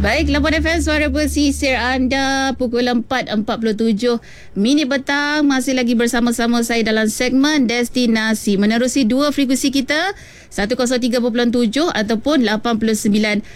Baik, Labuan FM, suara pesisir anda pukul 4.47 minit petang. Masih lagi bersama-sama saya dalam segmen Destinasi. Menerusi dua frekuensi kita, 103.7 ataupun 89.4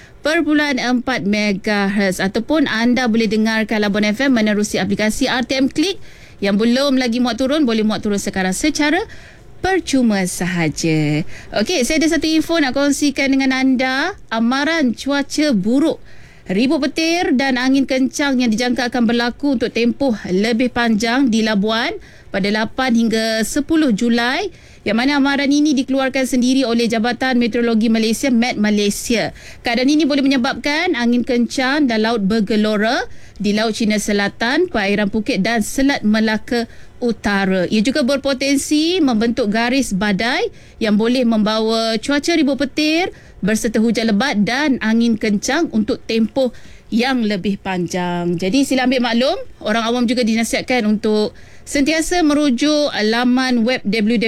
MHz. Ataupun anda boleh dengarkan Labuan FM menerusi aplikasi RTM Klik. Yang belum lagi muat turun, boleh muat turun sekarang secara percuma sahaja. Okey, saya ada satu info nak kongsikan dengan anda. Amaran cuaca buruk, ribut petir dan angin kencang yang dijangka akan berlaku untuk tempoh lebih panjang di Labuan pada 8 hingga 10 Julai. Yang mana amaran ini dikeluarkan sendiri oleh Jabatan Meteorologi Malaysia, Met Malaysia. Keadaan ini boleh menyebabkan angin kencang dan laut bergelora di Laut Cina Selatan, perairan Phuket dan Selat Melaka Utara. Ia juga berpotensi membentuk garis badai yang boleh membawa cuaca ribut petir berserta hujan lebat dan angin kencang untuk tempoh yang lebih panjang. Jadi sila ambil maklum, orang awam juga dinasihatkan untuk sentiasa merujuk laman web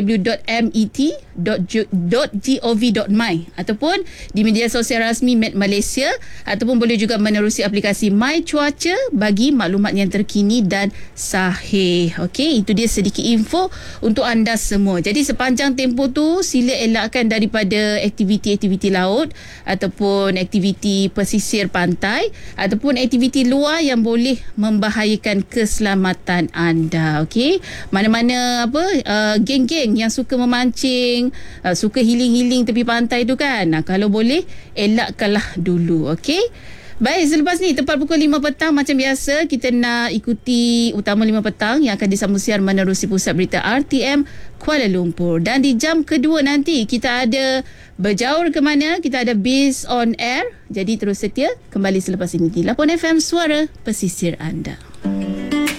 www.met.gov.my ataupun di media sosial rasmi Met Malaysia, ataupun boleh juga menerusi aplikasi My Cuaca bagi maklumat yang terkini dan sahih. Okey, itu dia sedikit info untuk anda semua. Jadi sepanjang tempoh tu sila elakkan daripada aktiviti-aktiviti laut ataupun aktiviti pesisir pantai ataupun aktiviti luar yang boleh membahayakan keselamatan anda. Okey, mana-mana geng-geng yang suka memancing, suka healing-healing tepi pantai tu kan, kalau boleh elakkanlah dulu. Okey, baik, selepas ni tepat pukul 5 petang macam biasa kita nak ikuti Utama 5 petang yang akan disambung siar menerusi pusat berita RTM Kuala Lumpur. Dan di jam kedua nanti kita ada Berjaur ke Mana, kita ada Biz on Air. Jadi terus setia, kembali selepas ini di Labuan FM, suara pesisir anda.